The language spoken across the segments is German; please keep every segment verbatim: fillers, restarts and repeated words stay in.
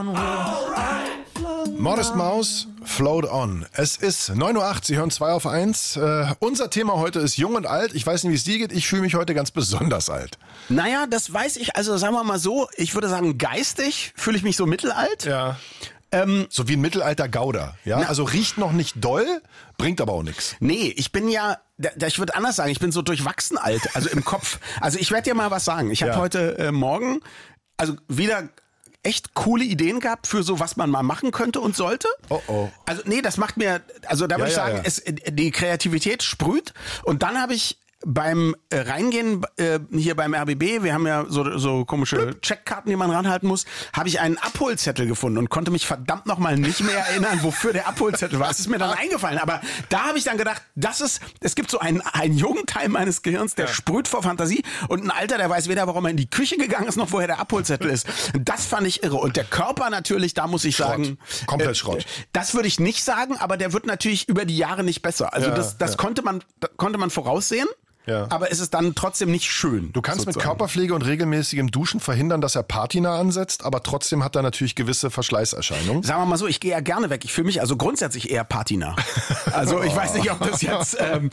Modest Mouse, Float On. Es ist neun Uhr acht, Sie hören zwei auf eins. Äh, unser Thema heute ist Jung und Alt. Ich weiß nicht, wie es dir geht. Ich fühle mich heute ganz besonders alt. Naja, das weiß ich. Also sagen wir mal so, ich würde sagen, geistig fühle ich mich so mittelalt. Ja. Ähm, so wie ein mittelalter Gouda. Ja? Na, also riecht noch nicht doll, bringt aber auch nichts. Nee, ich bin ja, ich würde anders sagen, ich bin so durchwachsen alt, also im Kopf. Also ich werde dir mal was sagen. Ich habe Ja. heute äh, Morgen, also wieder echt coole Ideen gehabt für so, was man mal machen könnte und sollte. Oh, oh. Also nee, das macht mir, also da würde Ja, ich ja, sagen, ja. Es, die Kreativität sprüht. Und dann habe ich beim äh, Reingehen äh, hier beim R B B, wir haben ja so, so komische Checkkarten, die man ranhalten muss, habe ich einen Abholzettel gefunden und konnte mich verdammt nochmal nicht mehr erinnern, wofür der Abholzettel war. Es ist mir dann eingefallen, aber da habe ich dann gedacht, das ist, es gibt so einen, einen jungen Teil meines Gehirns, der Ja. sprüht vor Fantasie und ein Alter, der weiß weder, warum er in die Küche gegangen ist, noch woher der Abholzettel ist. Das fand ich irre. Und der Körper natürlich, da muss ich Schrott. sagen, Komplett Schrott. das würde ich nicht sagen, aber der wird natürlich über die Jahre nicht besser. Also Ja, das, das ja. konnte man, konnte man voraussehen. Ja. Aber es ist dann trotzdem nicht schön. Du kannst mit sozusagen. Körperpflege und regelmäßigem Duschen verhindern, dass er Patina ansetzt, aber trotzdem hat er natürlich gewisse Verschleißerscheinungen. Sagen wir mal so, ich gehe ja gerne weg. Ich fühle mich also grundsätzlich eher Patina. Also ich weiß nicht, ob das jetzt, ähm,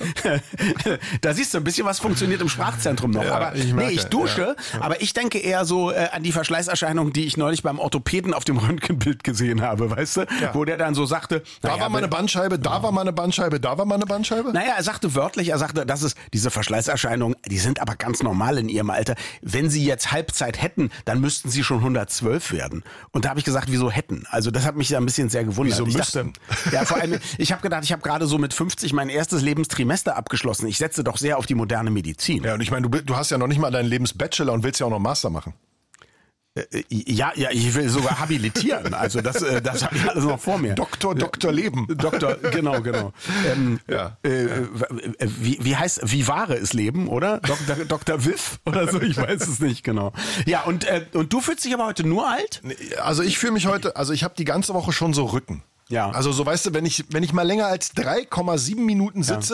da siehst du, ein bisschen was funktioniert im Sprachzentrum noch. Ja, aber ich merke, nee, ich dusche, ja. aber ich denke eher so äh, an die Verschleißerscheinungen, die ich neulich beim Orthopäden auf dem Röntgenbild gesehen habe, weißt du? Ja. Wo der dann so sagte, Da naja, war mal eine Bandscheibe, da war mal eine Bandscheibe, da war mal eine Bandscheibe. Naja, er sagte wörtlich, er sagte, das ist diese Verschleißerscheinungen, die sind aber ganz normal in ihrem Alter. Wenn sie jetzt Halbzeit hätten, dann müssten sie schon hundertzwölf werden. Und da habe ich gesagt, wieso hätten? Also das hat mich ja ein bisschen sehr gewundert. Wieso ich müssten? Dachte, ja, vor allem, ich habe gedacht, ich habe gerade so mit fünfzig mein erstes Lebenstrimester abgeschlossen. Ich setze doch sehr auf die moderne Medizin. Ja, und ich meine, du, du hast ja noch nicht mal deinen Lebensbachelor und willst ja auch noch Master machen. Äh, Ja, ja, ich will sogar habilitieren. Also das, äh, das habe ich alles noch vor mir. Doktor, Doktor Leben. Doktor, genau, genau. Ähm, Ja. äh, äh, wie, wie heißt, wie wahre ist Leben, oder? Doktor, Doktor Wiff oder so, ich weiß es nicht genau. Ja, und, äh, und du fühlst dich aber heute nur alt? Also ich fühle mich heute, also ich habe die ganze Woche schon so Rücken. Ja. Also so weißt du, wenn ich, wenn ich mal länger als drei Komma sieben Minuten sitze,